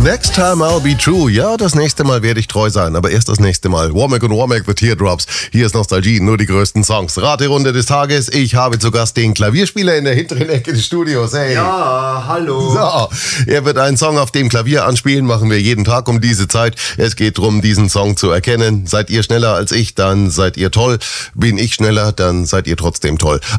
Next time I'll be true. Ja, das nächste Mal werde ich treu sein, aber erst das nächste Mal. Womack und Womack, The Teardrops. Hier ist Nostalgie, nur die größten Songs. Raterunde des Tages. Ich habe zu Gast den Klavierspieler in der hinteren Ecke des Studios. Hey. Ja, hallo. So, er wird einen Song auf dem Klavier anspielen, machen wir jeden Tag um diese Zeit. Es geht darum, diesen Song zu erkennen. Seid ihr schneller als ich, dann seid ihr toll. Bin ich schneller, dann seid ihr trotzdem toll.